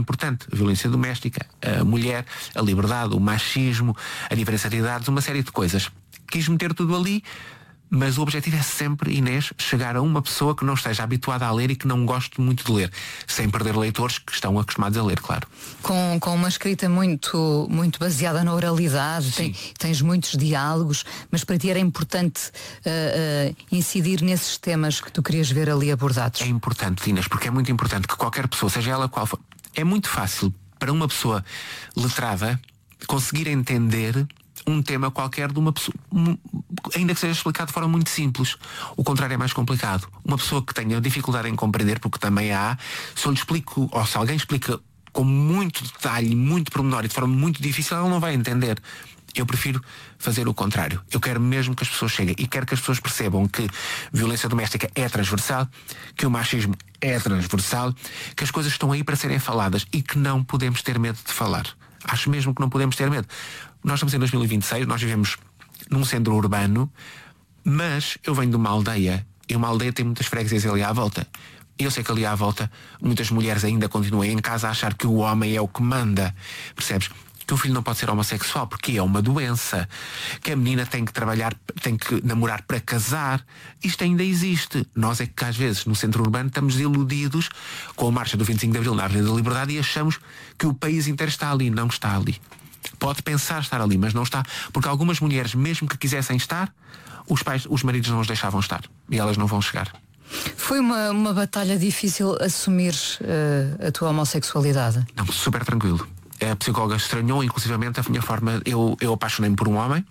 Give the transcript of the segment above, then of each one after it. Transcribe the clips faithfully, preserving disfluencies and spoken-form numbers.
importante. A violência doméstica, a mulher, a liberdade, o machismo, a diferença de idades, uma série de coisas. Quis meter tudo ali, mas o objetivo é sempre, Inês, chegar a uma pessoa que não esteja habituada a ler e que não goste muito de ler, sem perder leitores que estão acostumados a ler, claro. Com, com uma escrita muito, muito baseada na oralidade, tem, tens muitos diálogos, mas para ti era importante uh, uh, incidir nesses temas que tu querias ver ali abordados. É importante, Inês, porque é muito importante que qualquer pessoa, seja ela qual for, é muito fácil para uma pessoa letrada conseguir entender um tema qualquer de uma pessoa, ainda que seja explicado de forma muito simples. O contrário é mais complicado. Uma pessoa que tenha dificuldade em compreender, porque também há, se eu lhe explico, ou se alguém explica com muito detalhe, muito pormenor e de forma muito difícil, ela não vai entender. Eu prefiro fazer o contrário. Eu quero mesmo que as pessoas cheguem e quero que as pessoas percebam que violência doméstica é transversal, que o machismo é transversal, que as coisas estão aí para serem faladas e que não podemos ter medo de falar. Acho mesmo que não podemos ter medo. Nós estamos em dois mil e vinte e seis, nós vivemos num centro urbano, mas eu venho de uma aldeia, e uma aldeia tem muitas freguesias ali à volta. Eu sei que ali à volta muitas mulheres ainda continuam em casa a achar que o homem é o que manda. Percebes? Que o filho não pode ser homossexual porque é uma doença, que a menina tem que trabalhar, tem que namorar para casar. Isto ainda existe. Nós é que às vezes no centro urbano estamos iludidos com a marcha do vinte e cinco de Abril na Avenida da Liberdade e achamos que o país inteiro está ali. Não está ali. Pode pensar estar ali, mas não está, porque algumas mulheres, mesmo que quisessem estar, os pais, os maridos não os deixavam estar e elas não vão chegar. Foi uma, uma batalha difícil assumir uh, a tua homossexualidade? Não, super tranquilo. A psicóloga estranhou inclusivamente a minha forma. Eu, eu apaixonei-me por um homem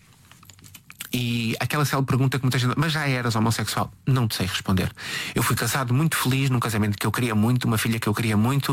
e aquela célebre pergunta que muita gente, mas já eras homossexual? Não te sei responder. Eu fui casado muito feliz num casamento que eu queria muito, uma filha que eu queria muito.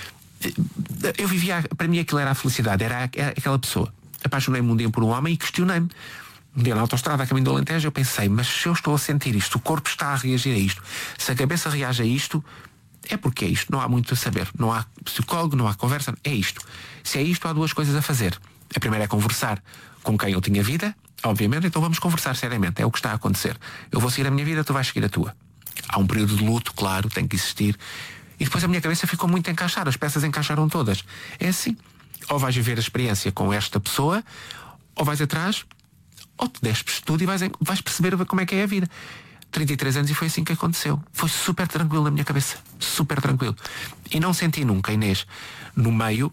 Eu vivia, para mim aquilo era a felicidade, era, era aquela pessoa. Apaixonei-me um dia por um homem e questionei-me. Um dia na autoestrada, a caminho do Alentejo, eu pensei, mas se eu estou a sentir isto, o corpo está a reagir a isto, se a cabeça reage a isto, é porque é isto, não há muito a saber, não há psicólogo, não há conversa, é isto. Se é isto, há duas coisas a fazer. A primeira é conversar com quem eu tinha vida, obviamente, então vamos conversar seriamente, é o que está a acontecer. Eu vou seguir a minha vida, tu vais seguir a tua. Há um período de luto, claro, tem que existir. E depois a minha cabeça ficou muito encaixada, as peças encaixaram todas. É assim, ou vais viver a experiência com esta pessoa, ou vais atrás, ou te despes tudo e vais, vais perceber como é que é a vida. trinta e três anos e foi assim que aconteceu. Foi super tranquilo na minha cabeça, super tranquilo. E não senti nunca, Inês, no meio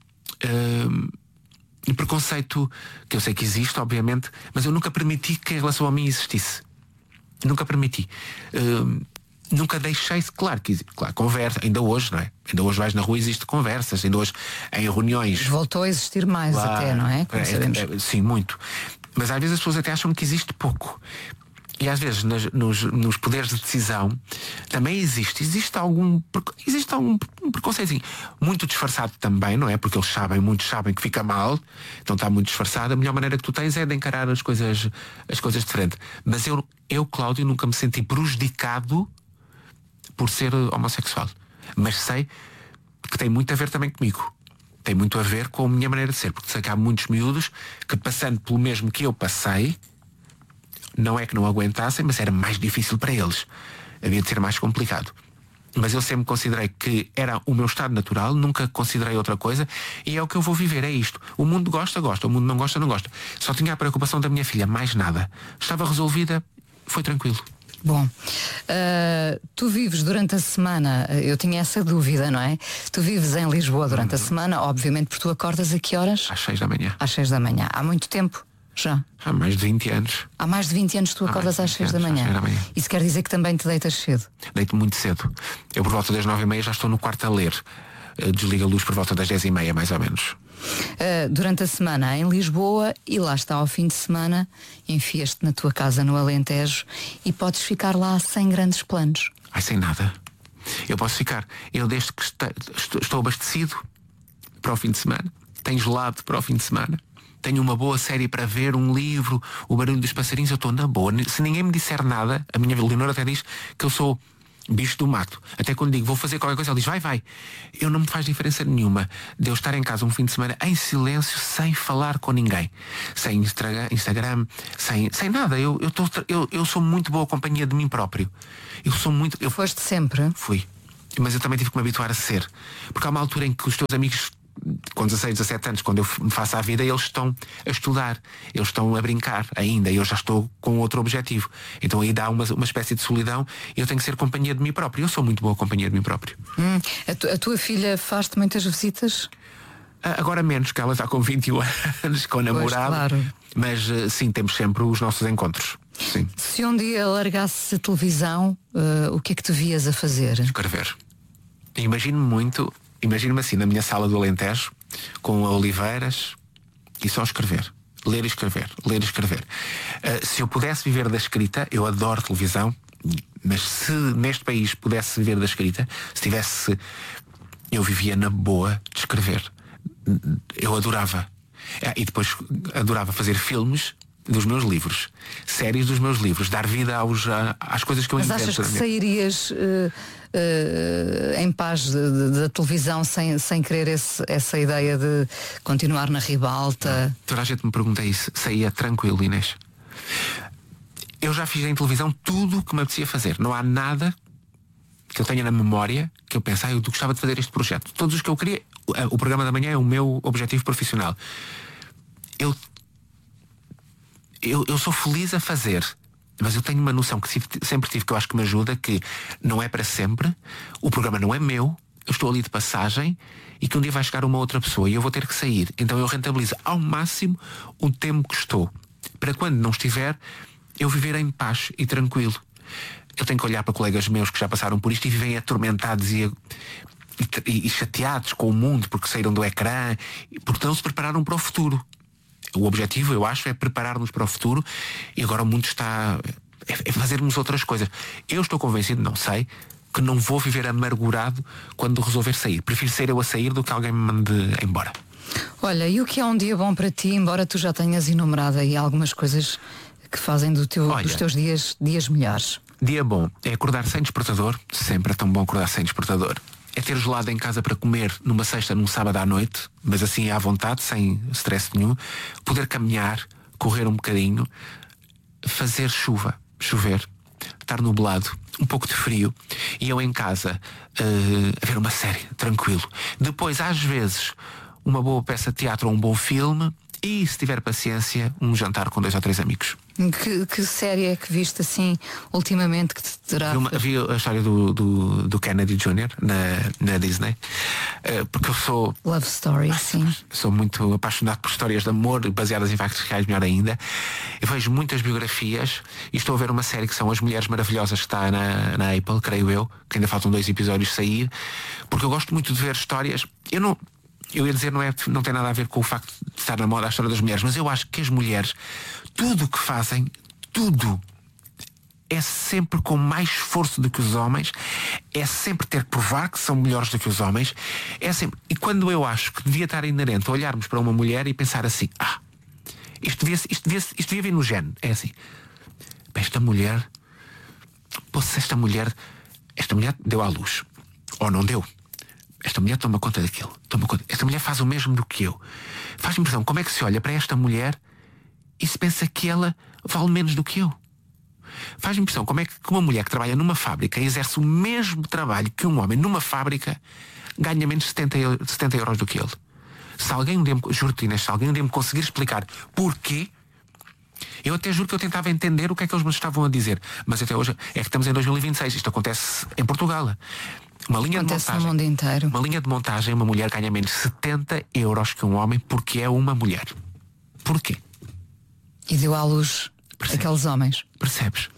uh, preconceito, que eu sei que existe, obviamente, mas eu nunca permiti que em relação a mim existisse. Nunca permiti. Uh, Nunca deixei, claro que claro, conversa, ainda hoje, não é? Ainda hoje vais na rua e existe conversas, ainda hoje em reuniões. Voltou a existir mais claro, até, não é? Como é, sabemos. É, sim, muito. Mas às vezes as pessoas até acham que existe pouco. E às vezes nas, nos, nos poderes de decisão também existe. Existe algum, existe algum um preconceito muito disfarçado também, não é? Porque eles sabem, muitos sabem que fica mal, então está muito disfarçado. A melhor maneira que tu tens é de encarar as coisas, as coisas de frente. Mas eu, eu, Cláudio, nunca me senti prejudicado por ser homossexual. Mas sei que tem muito a ver também comigo. Tem muito a ver com a minha maneira de ser. Porque sei que há muitos miúdos que, passando pelo mesmo que eu passei, não é que não aguentassem, mas era mais difícil para eles. Havia de ser mais complicado. Mas eu sempre considerei que era o meu estado natural, nunca considerei outra coisa, e é o que eu vou viver, é isto. O mundo gosta, gosta. O mundo não gosta, não gosta. Só tinha a preocupação da minha filha, mais nada. Estava resolvida, foi tranquilo. Bom, uh, tu vives durante a semana, eu tinha essa dúvida, não é? Tu vives em Lisboa durante uhum. a semana, obviamente, porque tu acordas a que horas? Às seis da manhã. Às seis da manhã. Há muito tempo já? Há mais de vinte anos. Há mais de vinte anos tu Há acordas às seis da manhã. da manhã. Isso quer dizer que também te deitas cedo? Deito muito cedo. Eu por volta das nove e meia já estou no quarto a ler. Desliga a luz por volta das dez e meia, mais ou menos. Uh, durante a semana em Lisboa e lá está ao fim de semana enfias-te na tua casa no Alentejo e podes ficar lá sem grandes planos. Ai, sem nada. Eu posso ficar. Eu desde que está, estou, estou abastecido para o fim de semana, tenho gelado para o fim de semana, tenho uma boa série para ver, um livro, o barulho dos passarinhos, eu estou na boa. Se ninguém me disser nada, a minha Leonor até diz que eu sou bicho do mato. Até quando digo vou fazer qualquer coisa, ele diz vai, vai. Eu não me faz diferença nenhuma de eu estar em casa um fim de semana em silêncio, sem falar com ninguém, sem Instagram, sem, sem nada. Eu, eu, tô, eu, eu sou muito boa companhia de mim próprio. Eu sou muito. Eu Foste sempre? Fui. mas eu também tive que me habituar a ser. Porque há uma altura em que os teus amigos, com dezasseis, dezassete anos, quando eu me faço à vida, eles estão a estudar, eles estão a brincar ainda, e eu já estou com outro objetivo. Então aí dá uma, uma espécie de solidão, e eu tenho que ser companhia de mim próprio. Eu sou muito boa companhia de mim próprio. Hum, a, tu, a tua filha faz-te muitas visitas? Agora menos, que ela está com vinte e um anos, com namorado. Claro. Mas sim, temos sempre os nossos encontros. Sim. Se um dia largasse a televisão, uh, o que é que tu vias a fazer? Escrever. Imagino-me muito, imagino-me assim na minha sala do Alentejo, com oliveiras, e só escrever. Ler e escrever, ler e escrever. Uh, se eu pudesse viver da escrita, eu adoro televisão, mas se neste país pudesse viver da escrita, se tivesse, eu vivia na boa de escrever. Eu adorava. Ah, e depois adorava fazer filmes dos meus livros, séries dos meus livros, dar vida aos, às coisas que eu invento. Mas achas que sairias uh, uh, em paz da televisão sem, sem querer esse, essa ideia de continuar na ribalta? Não. Toda a gente me pergunta isso. Saía tranquilo, Inês. Eu já fiz em televisão tudo o que me apetecia fazer. Não há nada que eu tenha na memória que eu pense, ah, eu gostava de fazer este projeto. Todos os que eu queria. O programa da manhã é o meu objetivo profissional. Eu Eu, eu sou feliz a fazer, mas eu tenho uma noção que sempre tive, que eu acho que me ajuda, que não é para sempre, o programa não é meu, eu estou ali de passagem, e que um dia vai chegar uma outra pessoa e eu vou ter que sair. Então eu rentabilizo ao máximo o tempo que estou, para quando não estiver, eu viver em paz e tranquilo. Eu tenho que olhar para colegas meus que já passaram por isto e vivem atormentados e, e, e chateados com o mundo porque saíram do ecrã, porque não se prepararam para o futuro. O objetivo, eu acho, é preparar-nos para o futuro, e agora o mundo está é fazermos outras coisas. Eu estou convencido, não sei, que não vou viver amargurado quando resolver sair. Prefiro ser eu a sair do que alguém me mande embora. Olha, e o que é um dia bom para ti, embora tu já tenhas enumerado aí algumas coisas que fazem do teu, Olha, dos teus dias, dias melhores? Dia bom é acordar sem despertador. Sempre é tão bom acordar sem despertador. É ter gelado em casa para comer numa sexta, num sábado à noite, mas assim à vontade, sem stress nenhum. Poder caminhar, correr um bocadinho, fazer chuva, chover, estar nublado, um pouco de frio, e eu em casa uh, a ver uma série, tranquilo. Depois, às vezes, uma boa peça de teatro ou um bom filme, e, se tiver paciência, um jantar com dois ou três amigos. Que, que série é que viste assim ultimamente que te terá? Vi a história do, do, do Kennedy Júnior na, na Disney, uh, porque eu sou Love Story, sim. Sou muito apaixonado por histórias de amor baseadas em factos reais, melhor ainda. Eu vejo muitas biografias e estou a ver uma série que são As Mulheres Maravilhosas, que está na, na Apple, creio eu, que ainda faltam dois episódios sair, porque eu gosto muito de ver histórias. Eu não Eu ia dizer, não, é, não tem nada a ver com o facto de estar na moda a história das mulheres, mas eu acho que as mulheres, tudo o que fazem, tudo, é sempre com mais esforço do que os homens, é sempre ter que provar que são melhores do que os homens, é sempre. E quando eu acho que devia estar inerente a olharmos para uma mulher e pensar assim, ah, isto devia, isto devia, isto devia vir no gene, é assim, esta mulher, pô, se esta mulher, esta mulher deu à luz, ou não deu. Esta mulher toma conta daquilo, toma conta. Esta mulher faz o mesmo do que eu. Faz-me impressão, como é que se olha para esta mulher e se pensa que ela vale menos do que eu? Faz-me impressão, como é que uma mulher que trabalha numa fábrica e exerce o mesmo trabalho que um homem numa fábrica ganha menos de setenta euros do que ele? Se alguém um dia me, juro-te, Inês, se alguém um dia me conseguir explicar porquê, eu até juro que eu tentava entender o que é que eles me estavam a dizer. Mas até hoje, é que estamos em dois mil e vinte e seis, isto acontece em Portugal. Uma linha Acontece de montagem, no mundo inteiro. Uma linha de montagem, uma mulher ganha menos de setenta euros que um homem porque é uma mulher. Porquê? E deu à luz Percebes? Aqueles homens. Percebes?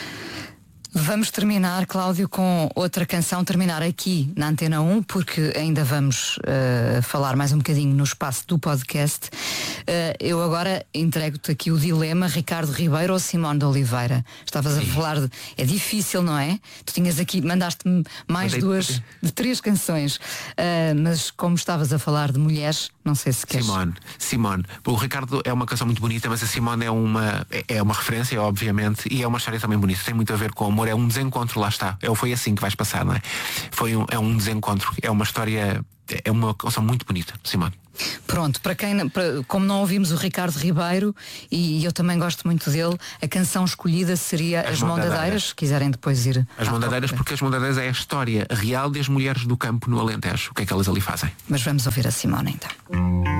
Vamos terminar, Cláudio, com outra canção, terminar aqui na Antena um, porque ainda vamos uh, falar mais um bocadinho no espaço do podcast. Uh, eu agora entrego-te aqui o dilema, Ricardo Ribeiro ou Simone de Oliveira. Estavas Sim. a falar de... É difícil, não é? Tu tinhas aqui, mandaste-me mais duas, de três canções. Uh, mas como estavas a falar de mulheres, não sei se queres. Simone, Simone. O Ricardo é uma canção muito bonita, mas a Simone é uma, é uma referência, obviamente, e é uma história também bonita. Tem muito a ver com o amor. É um desencontro, lá está. É, foi assim que vais passar, não é? Foi um, é um desencontro. É uma história é uma canção muito bonita, Simone. Pronto, para quem, para, como não ouvimos o Ricardo Ribeiro, e eu também gosto muito dele, a canção escolhida seria As, as Mondadeiras. Mondadeiras, se quiserem depois ir. As Mondadeiras, procura. Porque As Mondadeiras é a história real das mulheres do campo no Alentejo. O que é que elas ali fazem? Mas vamos ouvir a Simone então.